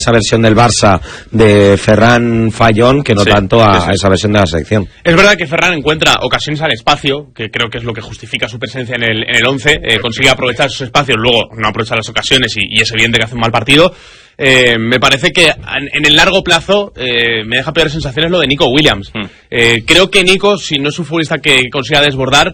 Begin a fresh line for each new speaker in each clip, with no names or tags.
esa versión del Barça de Ferran Fayón que no tanto a esa versión de la selección.
Es verdad que Ferran encuentra ocasiones al espacio, que creo que es lo que justifica su presencia en el 11, consigue aprovechar esos espacios, luego no aprovecha las ocasiones y es evidente que hace un mal partido. Me parece que en el largo plazo me deja peores sensaciones lo de Nico Williams. Creo que Nico, si no es un futbolista que consiga desbordar,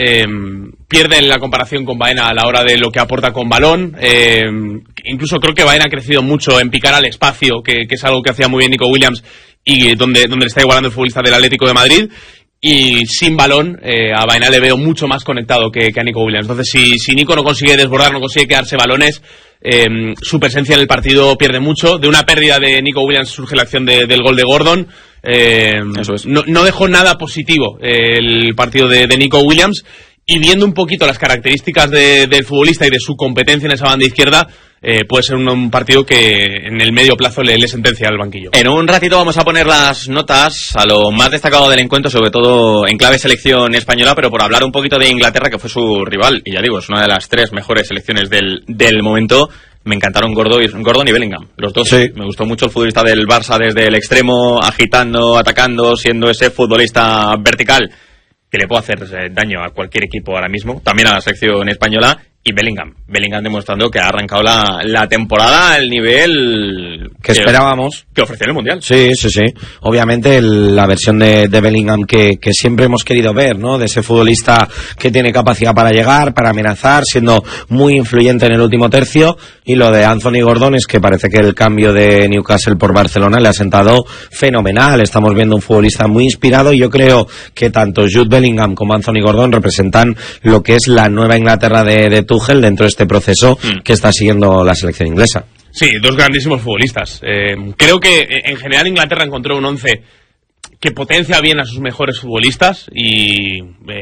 pierde en la comparación con Baena a la hora de lo que aporta con balón. Incluso creo que Baena ha crecido mucho en picar al espacio, que es algo que hacía muy bien Nico Williams y donde le está igualando el futbolista del Atlético de Madrid. Y sin balón, a Baena le veo mucho más conectado que a Nico Williams. Entonces, si Nico no consigue desbordar, no consigue quedarse balones, su presencia en el partido pierde mucho. De una pérdida de Nico Williams surge la acción del gol de Gordon.
Eso es.
No dejó nada positivo el partido de Nico Williams. Y viendo un poquito las características del futbolista y de su competencia en esa banda izquierda, puede ser un partido que en el medio plazo le sentencia al banquillo.
En un ratito vamos a poner las notas a lo más destacado del encuentro, sobre todo en clave selección española, pero por hablar un poquito de Inglaterra, que fue su rival, y ya digo, es una de las 3 mejores selecciones del momento. Me encantaron Gordon y Bellingham, los dos.
Sí.
Me gustó mucho el futbolista del Barça desde el extremo, agitando, atacando, siendo ese futbolista vertical que le puede hacer daño a cualquier equipo ahora mismo, también a la selección española. Y Bellingham demostrando que ha arrancado la temporada al nivel
que esperábamos,
que ofreció en el Mundial.
Sí. Obviamente la versión de Bellingham que siempre hemos querido ver, ¿no? De ese futbolista que tiene capacidad para llegar, para amenazar, siendo muy influyente en el último tercio. Y lo de Anthony Gordon es que parece que el cambio de Newcastle por Barcelona le ha sentado fenomenal. Estamos viendo un futbolista muy inspirado y yo creo que tanto Jude Bellingham como Anthony Gordon representan lo que es la nueva Inglaterra de Tuchel dentro de este proceso que está siguiendo la selección inglesa.
Sí, 2 grandísimos futbolistas. Creo que en general Inglaterra encontró un 11 que potencia bien a sus mejores futbolistas y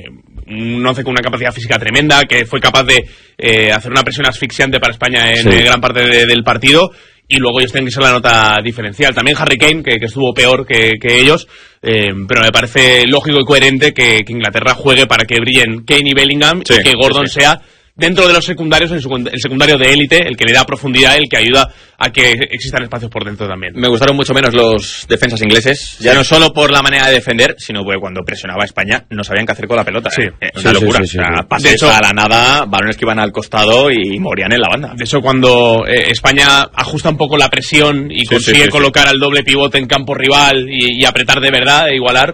un 11 con una capacidad física tremenda, que fue capaz de hacer una presión asfixiante para España en gran parte del partido. Y luego ellos tienen que ser la nota diferencial. También Harry Kane, que estuvo peor que ellos, pero me parece lógico y coherente que Inglaterra juegue para que brillen Kane y Bellingham y que Gordon sea, dentro de los secundarios, el secundario de élite, el que le da profundidad, el que ayuda a que existan espacios por dentro también.
Me gustaron mucho menos los defensas ingleses, ya no solo por la manera de defender, sino porque cuando presionaba a España no sabían qué hacer con la pelota. Una locura. Pases a la nada, balones que iban al costado y morían en la banda.
De hecho, cuando España ajusta un poco la presión y consigue colocar al doble pivote en campo rival y apretar de verdad e igualar,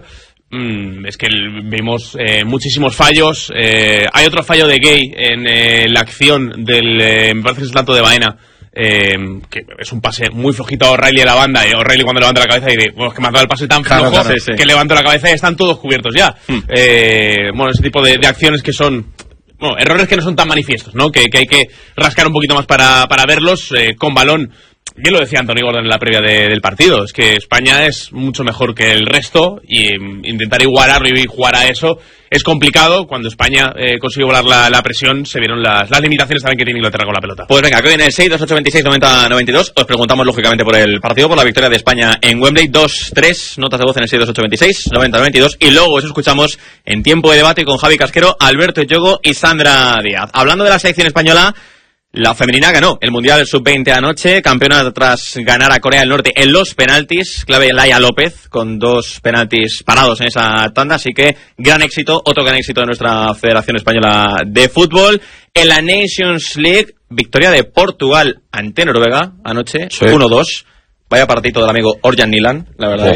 es que vimos muchísimos fallos. Hay otro fallo de Gay en la acción del me parece que es el tanto de Baena, que es un pase muy flojito a O'Reilly de la banda, y O'Reilly cuando levanta la cabeza dice, bueno, es que me ha dado el pase tan flojo que levanto la cabeza y están todos cubiertos ya. Bueno, ese tipo de acciones que son errores que no son tan manifiestos, ¿no? Que hay que rascar un poquito más para verlos con balón. Bien lo decía Anthony Gordon en la previa del partido, es que España es mucho mejor que el resto y intentar igualarlo y jugar a eso es complicado. Cuando España consigue volar la presión, se vieron las limitaciones también que tiene Inglaterra con la pelota.
Pues venga, que viene el 628269092. Os preguntamos lógicamente por el partido, por la victoria de España en Wembley. 2-3 notas de voz en el 628269092 y luego os escuchamos en tiempo de debate con Javi Casquero, Alberto Yogo y Sandra Díaz. Hablando de la selección española, la femenina ganó el Mundial Sub-20 anoche, campeona tras ganar a Corea del Norte en los penaltis, clave Laia López, con 2 penaltis parados en esa tanda, así que gran éxito, otro gran éxito de nuestra Federación Española de Fútbol. En la Nations League, victoria de Portugal ante Noruega anoche, 1-2, vaya partito del amigo Orjan Nilan, la verdad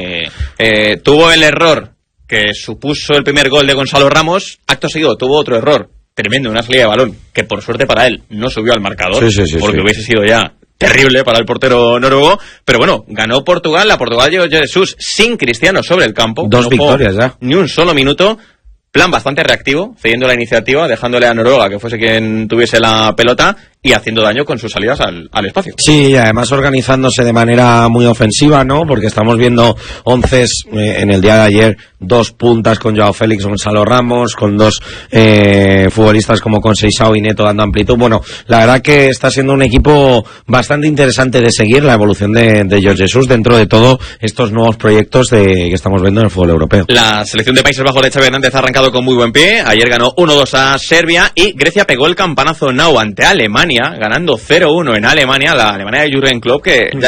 que tuvo el error que supuso el primer gol de Gonzalo Ramos, acto seguido tuvo otro error tremendo, una salida de balón que por suerte para él no subió al marcador, porque hubiese sido ya terrible para el portero noruego, pero bueno, ganó Portugal, la Portugal de Jesús sin Cristiano sobre el campo,
2 victorias ya,
ni un solo minuto, plan bastante reactivo, cediendo la iniciativa, dejándole a Noruega que fuese quien tuviese la pelota y haciendo daño con sus salidas al espacio.
Sí, y además organizándose de manera muy ofensiva, ¿no? Porque estamos viendo 11 en el día de ayer, 2 puntas con Joao Félix, Gonzalo Ramos, con 2 futbolistas como Conceição y Neto dando amplitud. Bueno, la verdad que está siendo un equipo bastante interesante de seguir la evolución de Jorge Jesús dentro de todos estos nuevos proyectos que estamos viendo en el fútbol europeo.
La selección de Países Bajos de Xavi Hernández ha arrancado con muy buen pie. Ayer ganó 1-2 a Serbia y Grecia pegó el campanazo now ante Alemania Alemania, ganando 0-1 en Alemania, la Alemania de Jürgen Klopp, que